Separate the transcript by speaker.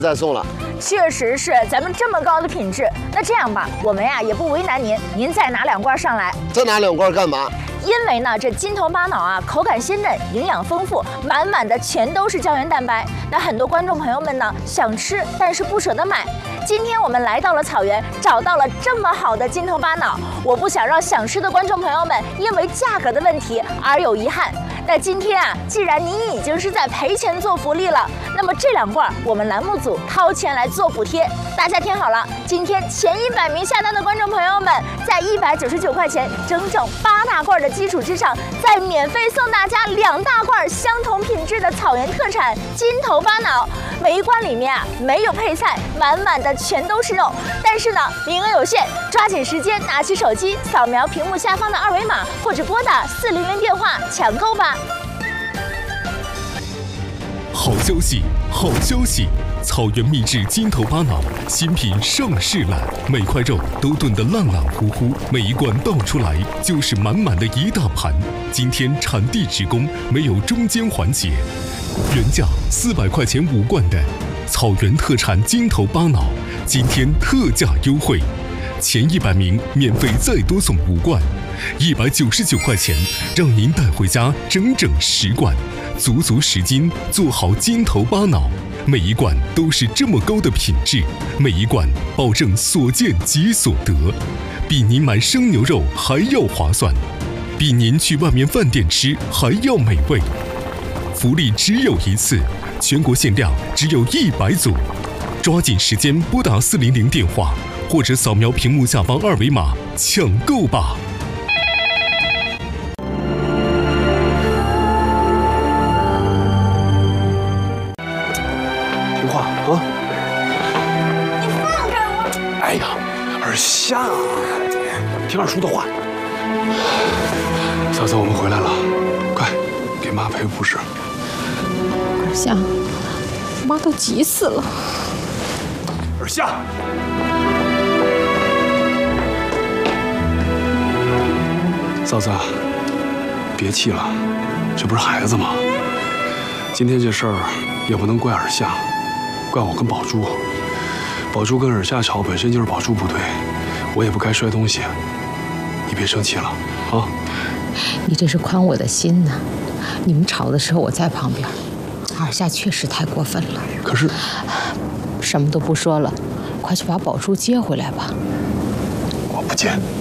Speaker 1: 再送了。
Speaker 2: 确实是，咱们这么高的品质，那这样吧，我们呀也不为难您，您再拿2罐上来。
Speaker 1: 再拿2罐干嘛？
Speaker 2: 因为呢，这金头巴脑啊，口感鲜嫩，营养丰富，满满的全都是胶原蛋白。那很多观众朋友们呢，想吃但是不舍得买。今天我们来到了草原，找到了这么好的金头巴脑，我不想让想吃的观众朋友们因为价格的问题而有遗憾。那今天啊，既然您已经是在赔钱做福利了，那么这2罐我们栏目组掏钱来做补贴。大家听好了，今天前100名下单的观众朋友们，在199块钱整整8大罐的基础之上，再免费送大家2大罐相同品质的草原特产金头巴脑。每一罐里面啊没有配菜，满满的全都是肉。但是呢，名额有限，抓紧时间拿起手机扫描屏幕下方的2维码，或者拨打400电话抢购吧。
Speaker 3: 好消息，好消息！草原秘制金头巴脑新品上市了，每块肉都炖得烂烂乎乎，每一罐倒出来就是满满的一大盘。今天产地直供，没有中间环节。原价400块钱5罐的草原特产金头巴脑，今天特价优惠，前100名免费再多送5罐，199块钱让您带回家整整10罐，足足10斤，做好金头巴脑。每一罐都是这么高的品质，每一罐保证所见即所得，比您买生牛肉还要划算，比您去外面饭店吃还要美味。福利只有一次，全国限量只有100组，抓紧时间拨打400电话，或者扫描屏幕下方2维码抢购吧。
Speaker 4: 听话啊！
Speaker 2: 你放开我！
Speaker 4: 哎呀，尔夏，听二叔的话。嫂子，我们回来了，快给妈赔个不是。
Speaker 5: 尔夏，妈都急死了。
Speaker 4: 尔夏，嫂子，别气了，这不是孩子吗？今天这事儿也不能怪尔夏，怪我跟宝珠。宝珠跟尔夏吵，本身就是宝珠不对，我也不该摔东西。你别生气了啊！
Speaker 5: 你这是宽我的心呢。你们吵的时候我在旁边，尔夏确实太过分了。
Speaker 4: 可是，
Speaker 5: 什么都不说了，快去把宝珠接回来吧。
Speaker 4: 我不接。